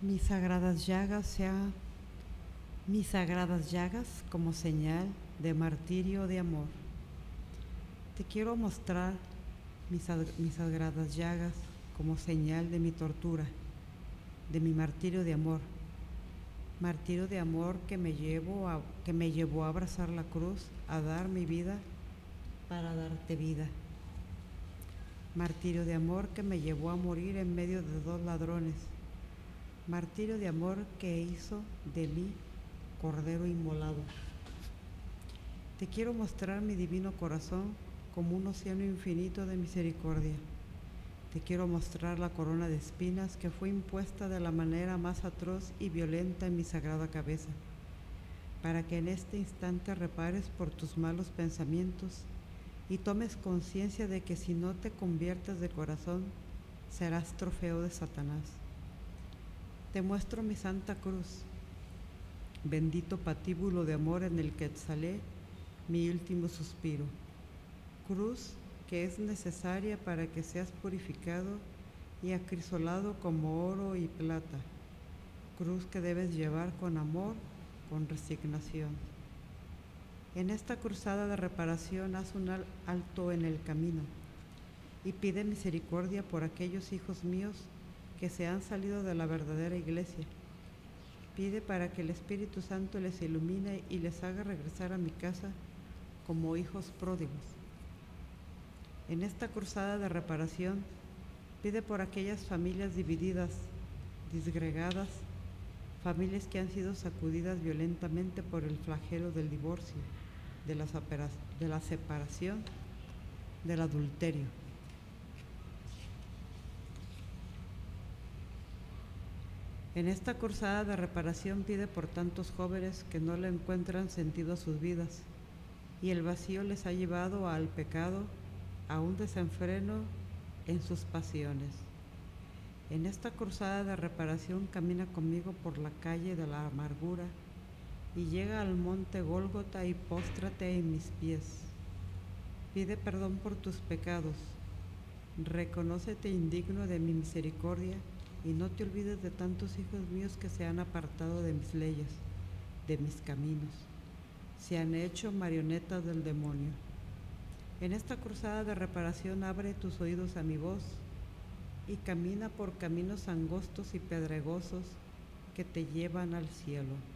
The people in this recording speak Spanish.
Mis sagradas llagas sean mis sagradas llagas como señal de martirio de amor. Te quiero mostrar mis sagradas llagas como señal de mi tortura, de mi martirio de amor. Martirio de amor que me llevó a abrazar la cruz, a dar mi vida para darte vida. Martirio de amor que me llevó a morir en medio de dos ladrones. Martirio de amor que hizo de mí cordero inmolado. Te quiero mostrar mi divino corazón como un océano infinito de misericordia. Te quiero mostrar la corona de espinas que fue impuesta de la manera más atroz y violenta en mi sagrada cabeza, para que en este instante repares por tus malos pensamientos y tomes conciencia de que si no te conviertes de corazón, serás trofeo de Satanás. Te muestro mi santa cruz, bendito patíbulo de amor en el que exhalé mi último suspiro. Cruz que es necesaria para que seas purificado y acrisolado como oro y plata. Cruz que debes llevar con amor, con resignación. En esta cruzada de reparación haz un alto en el camino y pide misericordia por aquellos hijos míos que se han salido de la verdadera iglesia. Pide para que el Espíritu Santo les ilumine y les haga regresar a mi casa como hijos pródigos. En esta cruzada de reparación, pide por aquellas familias divididas, disgregadas, familias que han sido sacudidas violentamente por el flagelo del divorcio, de la separación, del adulterio. En esta cruzada de reparación pide por tantos jóvenes que no le encuentran sentido a sus vidas y el vacío les ha llevado al pecado, a un desenfreno en sus pasiones. En esta cruzada de reparación camina conmigo por la calle de la amargura y llega al monte Gólgota y póstrate en mis pies. Pide perdón por tus pecados, reconócete indigno de mi misericordia y no te olvides de tantos hijos míos que se han apartado de mis leyes, de mis caminos, se han hecho marionetas del demonio. En esta cruzada de reparación abre tus oídos a mi voz y camina por caminos angostos y pedregosos que te llevan al cielo.